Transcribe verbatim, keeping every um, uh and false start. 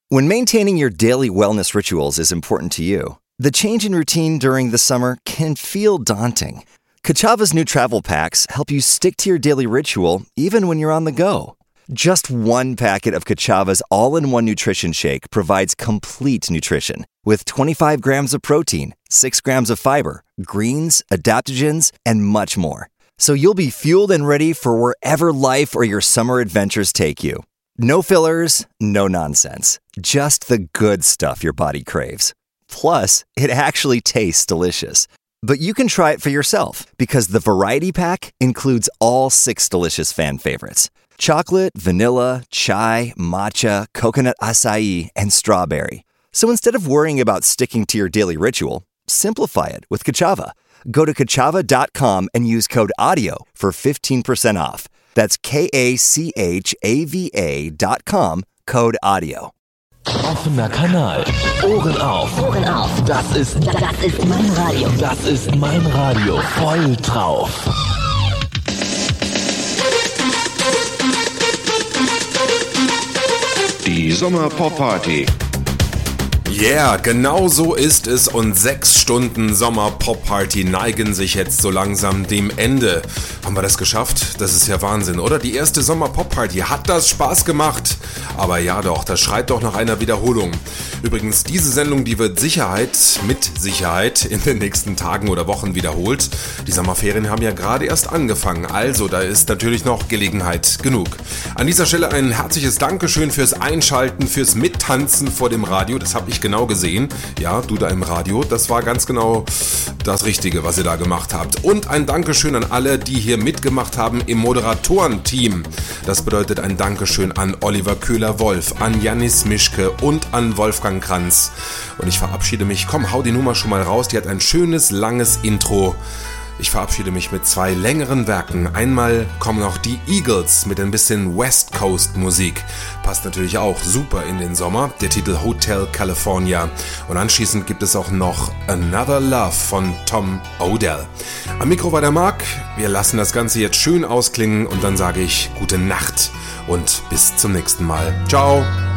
When maintaining your daily wellness rituals is important to you, the change in routine during the summer can feel daunting. Kachava's new travel packs help you stick to your daily ritual even when you're on the go. Just one packet of Kachava's all-in-one nutrition shake provides complete nutrition with twenty-five grams of protein, six grams of fiber, greens, adaptogens, and much more. So you'll be fueled and ready for wherever life or your summer adventures take you. No fillers, no nonsense. Just the good stuff your body craves. Plus, it actually tastes delicious. But you can try it for yourself because the Variety Pack includes all six delicious fan favorites. Chocolate, vanilla, chai, matcha, coconut acai, and strawberry. So instead of worrying about sticking to your daily ritual, simplify it with Kachava. Go to kachava dot com and use code AUDIO for fifteen percent off. That's K A C H A V A dot com, code AUDIO. Offener Kanal. Ohren auf. Ohren auf. Das ist, das ist mein Radio. Das ist mein Radio. Voll drauf. Die Sommer-Pop-Party. Yeah, genau so ist es und sechs Stunden Sommer-Pop-Party neigen sich jetzt so langsam dem Ende. Haben wir das geschafft? Das ist ja Wahnsinn, oder? Die erste Sommer-Pop-Party, hat das Spaß gemacht? Aber ja doch, das schreit doch nach einer Wiederholung. Übrigens, diese Sendung, die wird Sicherheit, mit Sicherheit in den nächsten Tagen oder Wochen wiederholt. Die Sommerferien haben ja gerade erst angefangen, also da ist natürlich noch Gelegenheit genug. An dieser Stelle ein herzliches Dankeschön fürs Einschalten, fürs Mittanzen vor dem Radio, das habe ich genau gesehen. Ja, du da im Radio, das war ganz genau das Richtige, was ihr da gemacht habt. Und ein Dankeschön an alle, die hier mitgemacht haben im Moderatorenteam. Das bedeutet ein Dankeschön an Oliver Köhler-Wolf, an Janis Mischke und an Wolfgang Kranz. Und ich verabschiede mich, komm, hau die Nummer schon mal raus, die hat ein schönes, langes Intro. Ich verabschiede mich mit zwei längeren Werken. Einmal kommen noch die Eagles mit ein bisschen West Coast Musik. Passt natürlich auch super in den Sommer. Der Titel Hotel California. Und anschließend gibt es auch noch Another Love von Tom Odell. Am Mikro war der Marc. Wir lassen das Ganze jetzt schön ausklingen und dann sage ich gute Nacht und bis zum nächsten Mal. Ciao.